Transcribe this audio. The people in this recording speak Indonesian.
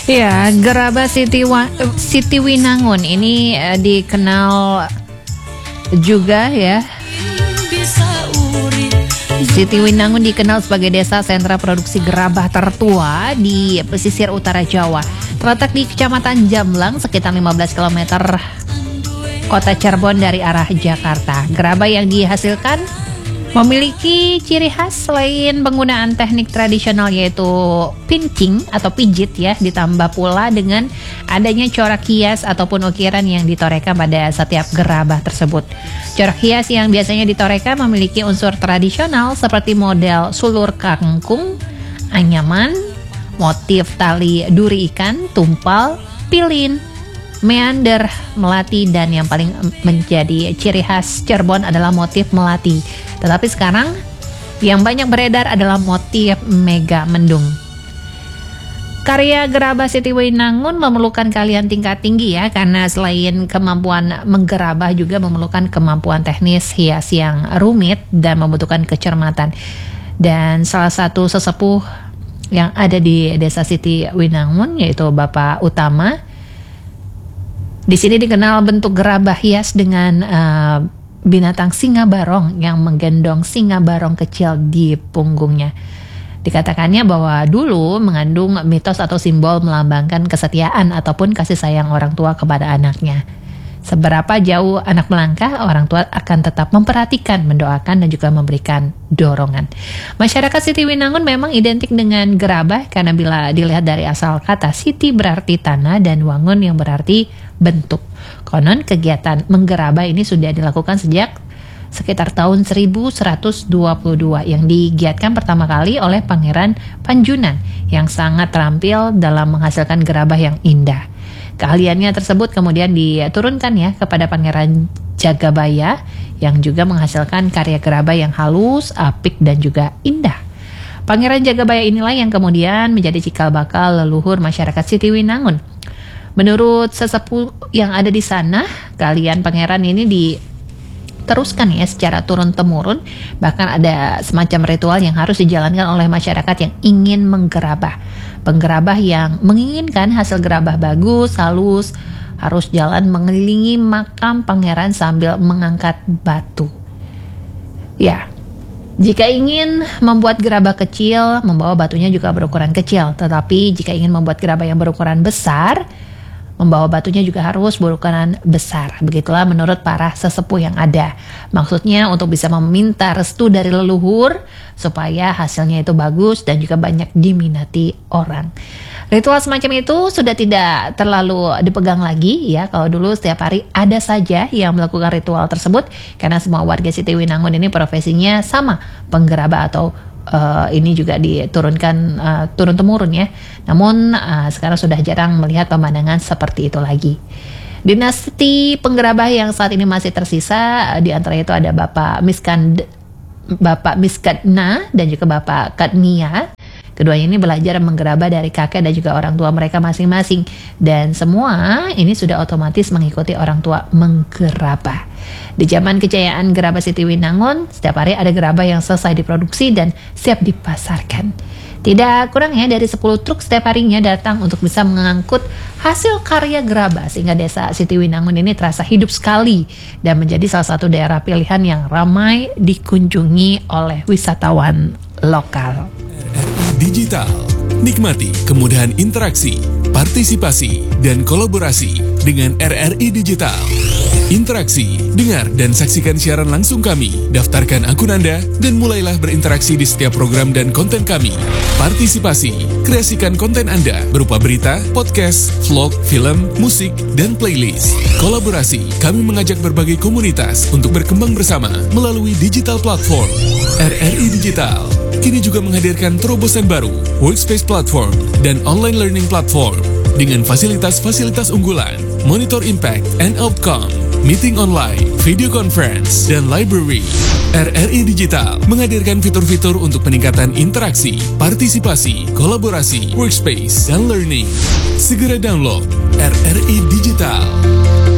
Ya, Gerabah Siti Winangun ini dikenal juga ya. Siti Winangun dikenal sebagai desa sentra produksi gerabah tertua di pesisir utara Jawa. Terletak di Kecamatan Jamblang sekitar 15 km kota Cirebon dari arah Jakarta. Gerabah yang dihasilkan memiliki ciri khas selain penggunaan teknik tradisional yaitu pinching atau pijit ya, ditambah pula dengan adanya corak hias ataupun ukiran yang ditorehkan pada setiap gerabah tersebut. Corak hias yang biasanya ditorehkan memiliki unsur tradisional seperti model sulur kangkung, anyaman, motif tali duri ikan, tumpal, pilin, meander, melati, dan yang paling menjadi ciri khas Cirebon adalah motif melati. Tetapi sekarang yang banyak beredar adalah motif mega mendung. Karya gerabah Siti Winangun memerlukan keahlian tingkat tinggi ya, karena selain kemampuan menggerabah juga memerlukan kemampuan teknis hias yang rumit dan membutuhkan kecermatan. Dan salah satu sesepuh yang ada di desa Siti Winangun yaitu Bapak Utama. Di sini dikenal bentuk gerabah hias dengan binatang singa barong yang menggendong singa barong kecil di punggungnya. Dikatakannya bahwa dulu mengandung mitos atau simbol melambangkan kesetiaan ataupun kasih sayang orang tua kepada anaknya. Seberapa jauh anak melangkah, orang tua akan tetap memperhatikan, mendoakan, dan juga memberikan dorongan. Masyarakat Siti Winangun memang identik dengan gerabah karena bila dilihat dari asal kata Siti berarti tanah dan Wangun yang berarti bentuk. Konon kegiatan menggerabah ini sudah dilakukan sejak sekitar tahun 1122 yang digiatkan pertama kali oleh Pangeran Panjunan yang sangat terampil dalam menghasilkan gerabah yang indah. Keahliannya tersebut kemudian diturunkan ya kepada Pangeran Jagabaya yang juga menghasilkan karya gerabah yang halus, apik, dan juga indah. Pangeran Jagabaya inilah yang kemudian menjadi cikal bakal leluhur masyarakat Siti Winangun. Menurut sesepuh yang ada di sana, keahlian pangeran ini diteruskan ya secara turun-temurun, bahkan ada semacam ritual yang harus dijalankan oleh masyarakat yang ingin menggerabah. Penggerabah yang menginginkan hasil gerabah bagus, halus, harus jalan mengelilingi makam pangeran sambil mengangkat batu. Ya, jika ingin membuat gerabah kecil, membawa batunya juga berukuran kecil. Tetapi jika ingin membuat gerabah yang berukuran besar, membawa batunya juga harus berukuran besar. Begitulah menurut para sesepuh yang ada. Maksudnya untuk bisa meminta restu dari leluhur supaya hasilnya itu bagus dan juga banyak diminati orang. Ritual semacam itu sudah tidak terlalu dipegang lagi ya. Kalau dulu setiap hari ada saja yang melakukan ritual tersebut karena semua warga Siti Winangun ini profesinya sama, penggerabah atau ini juga diturunkan turun-temurun ya. Namun sekarang sudah jarang melihat pemandangan seperti itu lagi. Dinasti penggerabah yang saat ini masih tersisa di antara itu ada Bapak Miskadna dan juga Bapak Kadmia. Keduanya ini belajar menggerabah dari kakek dan juga orang tua mereka masing-masing. Dan semua ini sudah otomatis mengikuti orang tua menggerabah. Di zaman kejayaan gerabah Siti Winangun, setiap hari ada gerabah yang selesai diproduksi dan siap dipasarkan. Tidak kurang ya dari 10 truk setiap harinya datang untuk bisa mengangkut hasil karya gerabah sehingga desa Siti Winangun ini terasa hidup sekali dan menjadi salah satu daerah pilihan yang ramai dikunjungi oleh wisatawan lokal. Digital. Nikmati kemudahan interaksi, partisipasi, dan kolaborasi dengan RRI Digital. Interaksi, dengar dan saksikan siaran langsung kami. Daftarkan akun Anda dan mulailah berinteraksi di setiap program dan konten kami. Partisipasi, kreasikan konten Anda berupa berita, podcast, vlog, film, musik, dan playlist. Kolaborasi, kami mengajak berbagai komunitas untuk berkembang bersama melalui digital platform. RRI Digital kini juga menghadirkan terobosan baru, workspace platform, dan online learning platform dengan fasilitas-fasilitas unggulan, monitor impact and outcome, meeting online, video conference, dan library. RRI Digital menghadirkan fitur-fitur untuk peningkatan interaksi, partisipasi, kolaborasi, workspace, dan learning. Segera download RRI Digital.